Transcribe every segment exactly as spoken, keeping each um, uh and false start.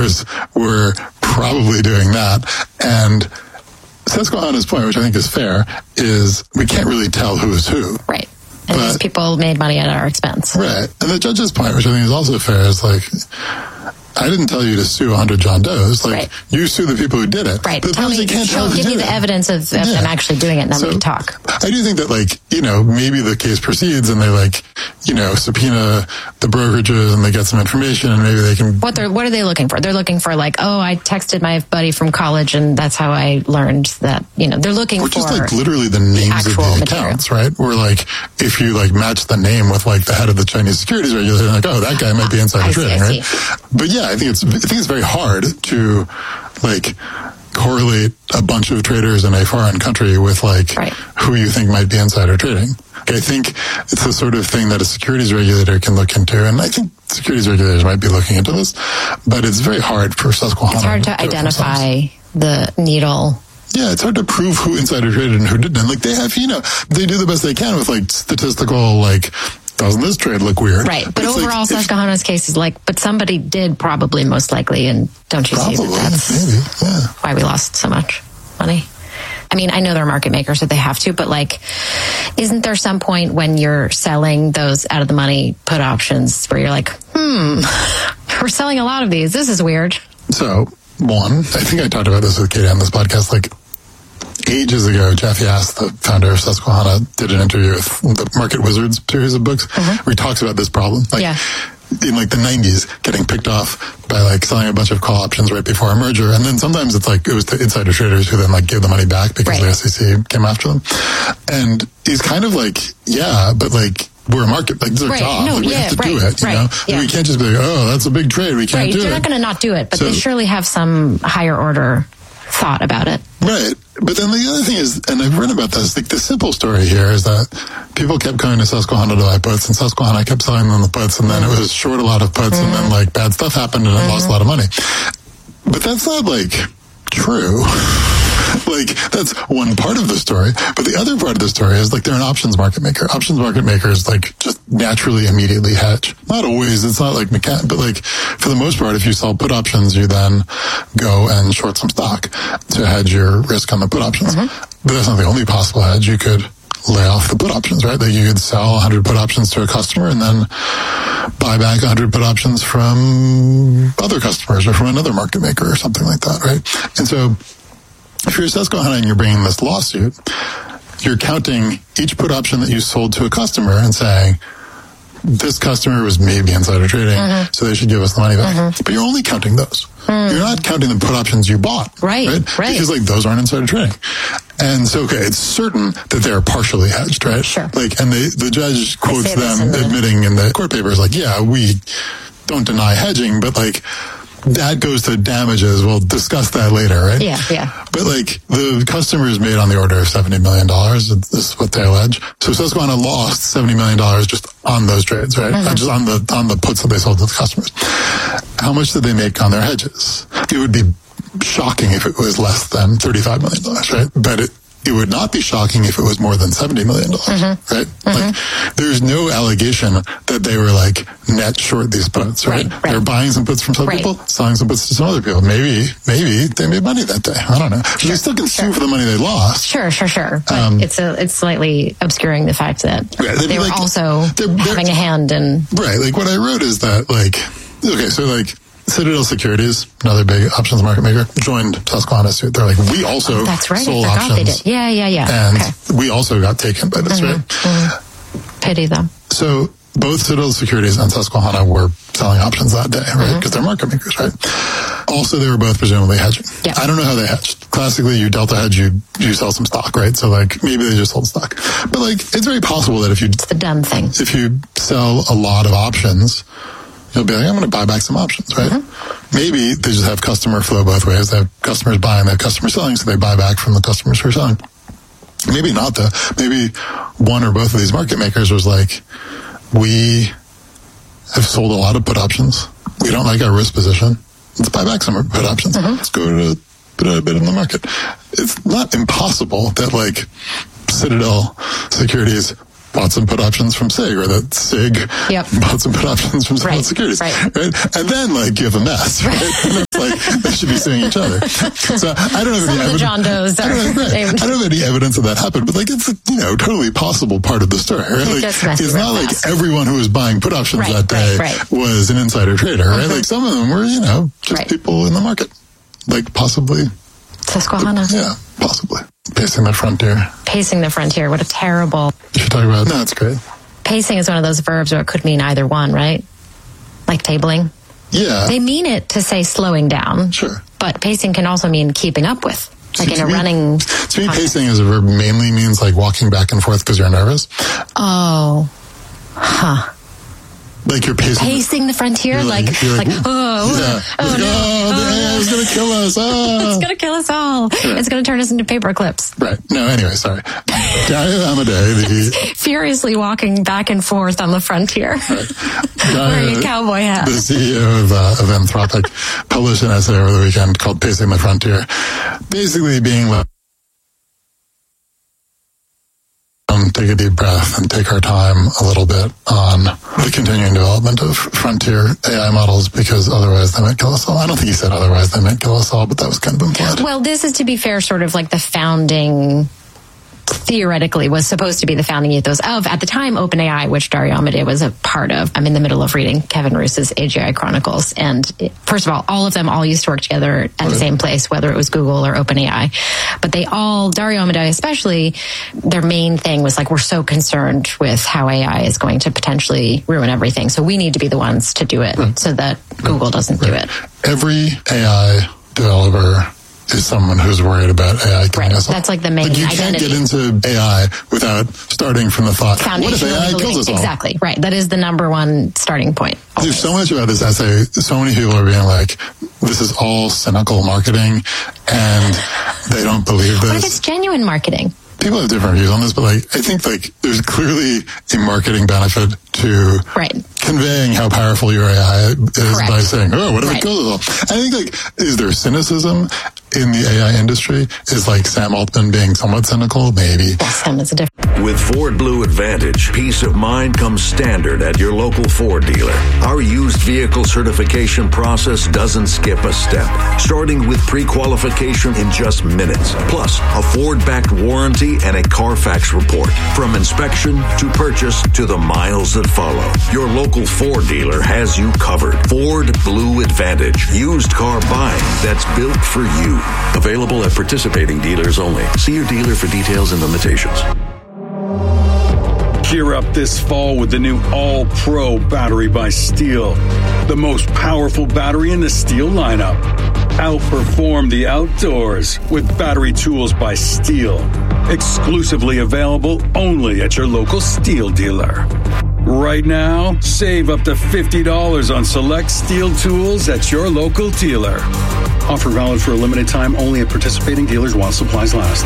others were probably doing that. And Susquehanna's point, which I think is fair, is we can't really tell who's who. Right. And these people made money at our expense. Right. And the judge's point, which I think is also fair, is like, I didn't tell you to sue one hundred John Does. Like, right. You sue the people who did it. Right. But tell me, can't show, tell give me the it. evidence of, of yeah. them actually doing it, and then so, we can talk. I do think that, like, you know, maybe the case proceeds and they, like, you know, subpoena the brokerages and they get some information and maybe they can... What they're, what are they looking for? They're looking for, like, oh, I texted my buddy from college and that's how I learned that, you know, they're looking Which for... Which is, like, literally the names the of the material. accounts, right? Where, like, if you, like, match the name with, like, the head of the Chinese securities regulator, like, oh, that guy might be insider trading, right? But yeah, I think it's, I think it's very hard to, like, correlate a bunch of traders in a foreign country with, like, right. who you think might be insider trading. I think it's the sort of thing that a securities regulator can look into, and I think securities regulators might be looking into this, but it's very hard for Susquehanna. It's hard to, to identify the needle. Yeah, it's hard to prove who insider traded and who didn't. And, like, they have, you know, they do the best they can with, like, statistical, like, doesn't this trade look weird? Right, but it's overall, like, Susquehanna's case is like, but somebody did probably, most likely, and don't you probably, see that that's maybe, yeah. why we lost so much money? I mean, I know they're market makers, so they have to, but, like, isn't there some point when you're selling those out of the money put options where you're like, hmm, we're selling a lot of these. This is weird. So, one, I think I talked about this with Katie on this podcast, like, ages ago, Jeff Yass, the founder of Susquehanna, did an interview with the Market Wizards series of books mm-hmm. where he talks about this problem. Like, yeah. in like the nineties, getting picked off by like selling a bunch of call options right before a merger. And then sometimes it's like, it was the insider traders who then like give the money back because right. the S E C came after them. And he's kind of like, yeah, but like, we're a market, like, this is our right. job. No, like, we yeah, have to right, do it, you right, know? Yeah. We can't just be like, oh, that's a big trade. We can't right. do They're it. They're not going to not do it, but so, they surely have some higher order thought about it. Right. But then the other thing is, and I've written about this, like the simple story here is that people kept coming to Susquehanna to buy puts, and Susquehanna kept selling them the puts, and then it was short a lot of puts, mm-hmm. and then like bad stuff happened, and it mm-hmm. lost a lot of money. But that's not like true. Like, that's one part of the story. But the other part of the story is, like, they're an options market maker. Options market makers, like, just naturally immediately hedge. Not always. It's not like mechanic, but, like, for the most part, if you sell put options, you then go and short some stock to hedge your risk on the put options. Mm-hmm. But that's not the only possible hedge. You could lay off the put options, right? That you could sell one hundred put options to a customer and then buy back one hundred put options from other customers or from another market maker or something like that, right? And so, if you're Susquehanna and you're bringing this lawsuit, you're counting each put option that you sold to a customer and saying, this customer was maybe insider trading, mm-hmm. so they should give us the money back. Mm-hmm. But you're only counting those. Mm. You're not counting the put options you bought. Right, right, right. Because, like, those aren't insider trading. And so, okay, it's certain that they're partially hedged, right? Sure. Like, and they, the judge quotes them the... admitting in the court papers, like, yeah, we don't deny hedging, but, like, that goes to damages. We'll discuss that later, right? Yeah, yeah. But, like, the customers made on the order of seventy million dollars. This is what they allege. So Susquehanna lost seventy million dollars just on those trades, right? Mm-hmm. Just on the on the puts that they sold to the customers. How much did they make on their hedges? It would be shocking if it was less than thirty-five million dollars, right? But it, it would not be shocking if it was more than seventy million dollars, mm-hmm. right? Mm-hmm. Like, there's no allegation that they were, like, net short these puts, right? right, right. They're buying some puts from some right. people, selling some puts to some other people. Maybe, maybe they made money that day. I don't know. Sure, you still can sue sure. for the money they lost. Sure, sure, sure. But um, it's a, it's slightly obscuring the fact that right, they were like, also they're, they're, having a hand in... Right, like, what I wrote is that, like, okay, so, like, Citadel Securities, another big options market maker, joined Susquehanna's suit. They're like, we also oh, that's right. sold I forgot options. They did. Yeah, yeah, yeah. And okay. we also got taken by this, mm-hmm. right? Mm-hmm. Pity them. So both Citadel Securities and Susquehanna were selling options that day, right? Because mm-hmm. they're market makers, right? Also, they were both presumably hedging. Yeah. I don't know how they hedged. Classically, you delta hedge, you you sell some stock, right? So, like, maybe they just sold stock. But, like, it's very possible that if you... It's the dumb thing. If you sell a lot of options... You'll be like, I'm going to buy back some options, right? Mm-hmm. Maybe they just have customer flow both ways. They have customers buying, they have customers selling, so they buy back from the customers who are selling. Maybe not, though. Maybe one or both of these market makers was like, we have sold a lot of put options. We don't like our risk position. Let's buy back some put options. Mm-hmm. Let's go to put a bit in the market. It's not impossible that, like, Citadel Securities bought some put options from SIG, or that SIG yep. bought some put options from Seattle right. Securities. Right. right. And then, like, you have a mess, right? And it's like, they should be suing each other. So I don't have Some any of the evidence. John Does I, don't have, right. I don't have any evidence of that happened, but like, it's a, you know, totally possible part of the story, right? It Like, just messes it's not like fast. everyone who was buying put options right, that day right, right. was an insider trader, right? Mm-hmm. Like, some of them were, you know, just right. people in the market. Like, possibly. Susquehanna. Yeah, possibly. Pacing the frontier. Pacing the frontier. What a terrible. You should talk about. No, it's great. Pacing is one of those verbs where it could mean either one, right? Like tabling. Yeah. They mean it to say slowing down. Sure. But pacing can also mean keeping up with. Like so in a me, running. To me, pacing as a verb mainly means like walking back and forth because you're nervous. Oh. Huh. Like you're pacing. Pacing the frontier? Like, like, like, like, oh. Yeah. Oh, like, no. oh, the A I is going to kill us. Oh. It's going to kill us all. Right. It's going to turn us into paper clips. Right. No, anyway, sorry. Dario Amodei, the... Furiously walking back and forth on the frontier. Right. Wearing a cowboy hat. The C E O of, uh, of Anthropic published an essay over the weekend called Pacing the Frontier. Basically being like, Um, take a deep breath and take our time a little bit on the continuing development of frontier A I models, because otherwise they might kill us all. I don't think he said otherwise they might kill us all, but that was kind of implied. Well, this is, to be fair, sort of like the founding, theoretically, was supposed to be the founding ethos of, at the time, OpenAI, which Dario Amodei was a part of. I'm in the middle of reading Kevin Roos's A G I Chronicles. And it, first of all, all of them all used to work together at right. the same place, whether it was Google or OpenAI. But they all, Dario Amodei especially, their main thing was like, we're so concerned with how A I is going to potentially ruin everything. So we need to be the ones to do it right. so that Google doesn't right. do it. Every A I developer is someone who's worried about A I killing right. us all. That's like the main like you identity. You can't get into A I without starting from the thought, what if A I kills us all? Exactly, right. That is the number one starting point. Always. There's so much about this essay. So many people are being like, this is all cynical marketing, and they don't believe this. What if it's genuine marketing? People have different views on this, but like, I think like there's clearly a marketing benefit to right. conveying how powerful your A I is Correct. by saying, oh, what if right. it kills us all? I think like, is there cynicism in the A I industry? Is like Sam Altman being somewhat cynical? Maybe. Yes, Sam is a different. With Ford Blue Advantage, peace of mind comes standard at your local Ford dealer. Our used vehicle certification process doesn't skip a step, starting with pre-qualification in just minutes, plus a Ford-backed warranty and a Carfax report. From inspection to purchase to the miles that follow, your local Ford dealer has you covered. Ford Blue Advantage, used car buying that's built for you. Available at participating dealers only. See your dealer for details and limitations. Gear up this fall with the new All-Pro battery by Steel. The most powerful battery in the Steel lineup. Outperform the outdoors with battery tools by Steel. Exclusively available only at your local Steel dealer. Right now, save up to fifty dollars on select Steel tools at your local dealer. Offer valid for a limited time only at participating dealers while supplies last.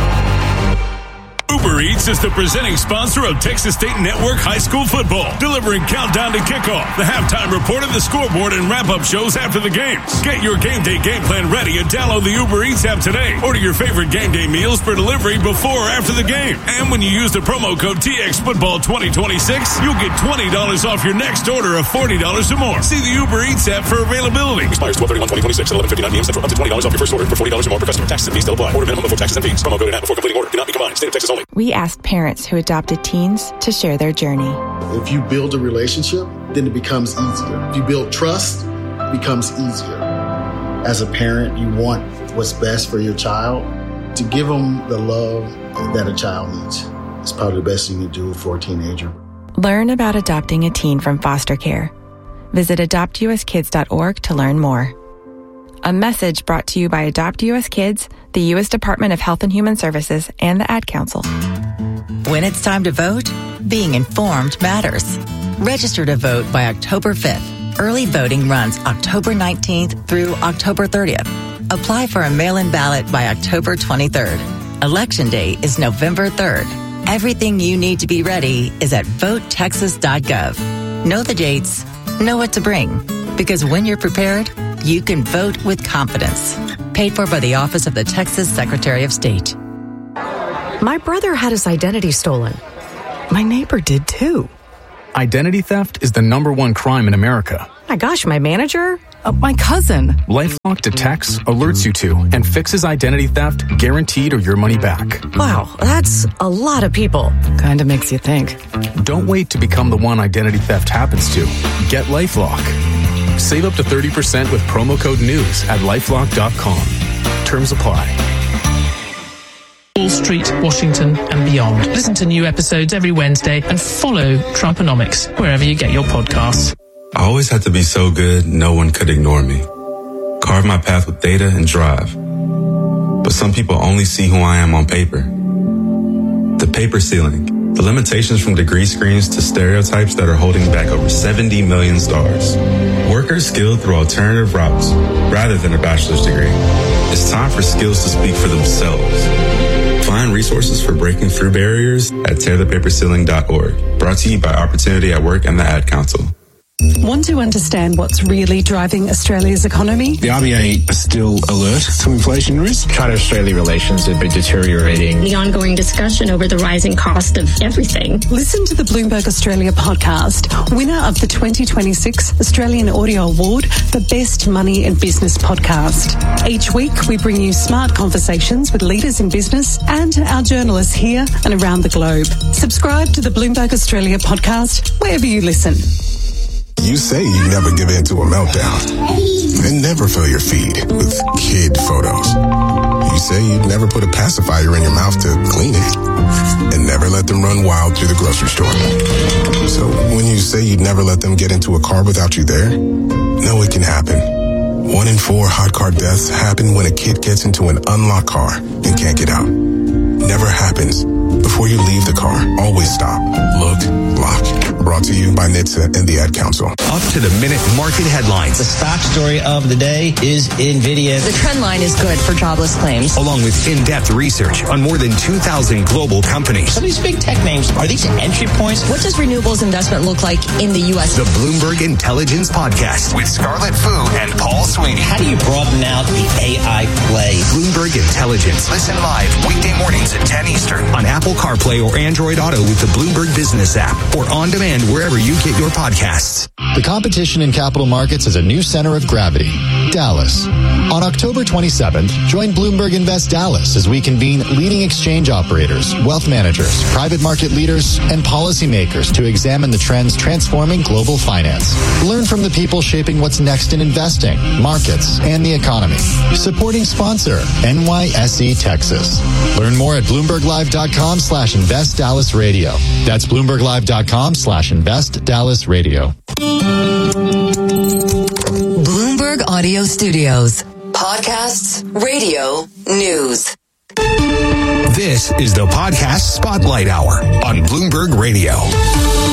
Uber Eats is the presenting sponsor of Texas State Network High School Football, delivering countdown to kickoff, the halftime report of the scoreboard, and wrap-up shows after the games. Get your game day game plan ready and download the Uber Eats app today. Order your favorite game day meals for delivery before or after the game. And when you use the promo code T X Football twenty twenty-six, you'll get twenty dollars off your next order of forty dollars or more. See the Uber Eats app for availability. Expires twelve thirty-one twenty twenty-six at eleven fifty-nine p.m. Central. Up to twenty dollars off your first order for forty dollars or more per customer. Taxes and fees still apply. Order minimum before taxes and fees. Promo code and app before completing order. Cannot be combined. State of Texas only. We asked parents who adopted teens to share their journey. If you build a relationship, then it becomes easier. If you build trust, it becomes easier. As a parent, you want what's best for your child. To give them the love that a child needs is probably the best thing you can do for a teenager. Learn about adopting a teen from foster care. Visit adopt u s kids dot org to learn more. A message brought to you by Adopt U S Kids, the U S Department of Health and Human Services, and the Ad Council. When it's time to vote, being informed matters. Register to vote by October fifth. Early voting runs October nineteenth through October thirtieth. Apply for a mail-in ballot by October twenty-third. Election day is November third. Everything you need to be ready is at vote texas dot gov. Know the dates, know what to bring, because when you're prepared, you can vote with confidence. Paid for by the Office of the Texas Secretary of State. My brother had his identity stolen. My neighbor did too. Identity theft is the number one crime in America. My gosh, my manager? Uh, my cousin. LifeLock detects, alerts you to, and fixes identity theft guaranteed or your money back. Wow, that's a lot of people. Kinda makes you think. Don't wait to become the one identity theft happens to. Get LifeLock. Save up to thirty percent with promo code NEWS at lifelock dot com. Terms apply. Wall Street, Washington, and beyond. Listen to new episodes every Wednesday and follow Trumponomics wherever you get your podcasts. I always had to be so good, no one could ignore me. Carve my path with data and drive. But some people only see who I am on paper. The paper ceiling, the limitations from degree screens to stereotypes that are holding back over seventy million stars. Workers skilled through alternative routes rather than a bachelor's degree. It's time for skills to speak for themselves. Find resources for breaking through barriers at tear the paper ceiling dot org. Brought to you by Opportunity at Work and the Ad Council. Want to understand what's really driving Australia's economy? The R B A is still alert to inflation risk. China-Australia relations have been deteriorating. The ongoing discussion over the rising cost of everything. Listen to the Bloomberg Australia podcast, winner of the twenty twenty-six Australian Audio Award for Best Money and Business Podcast. Each week, we bring you smart conversations with leaders in business and our journalists here and around the globe. Subscribe to the Bloomberg Australia podcast wherever you listen. You say you never give in to a meltdown and never fill your feed with kid photos. You say you'd never put a pacifier in your mouth to clean it and never let them run wild through the grocery store. So when you say you'd never let them get into a car without you there, know it can happen. One in four hot car deaths happen when a kid gets into an unlocked car and can't get out. Never happens. Before you leave the car, always stop, look, lock. Brought to you by N H T S A and the Ad Council. Up to the minute market headlines. The stock story of the day is NVIDIA. The trend line is good for jobless claims. Along with in-depth research on more than two thousand global companies. Some of these big tech names, are these entry points? What does renewables investment look like in the U S? The Bloomberg Intelligence Podcast with Scarlett Fu and Paul Sweeney. How do you broaden out the A I play? Bloomberg Intelligence. Listen live weekday mornings at ten Eastern on Apple CarPlay or Android Auto with the Bloomberg Business app or on demand wherever you get your podcasts. The competition in capital markets is a new center of gravity, Dallas. On October twenty-seventh, join Bloomberg Invest Dallas as we convene leading exchange operators, wealth managers, private market leaders, and policymakers to examine the trends transforming global finance. Learn from the people shaping what's next in investing, markets, and the economy. Supporting sponsor, N Y S E Texas. Learn more at bloomberg live dot com slash invest dallas radio. That's bloomberg live dot com slash invest dallas radio. Bloomberg Audio Studios. Podcasts, radio, news. This is the Podcast Spotlight Hour on Bloomberg Radio.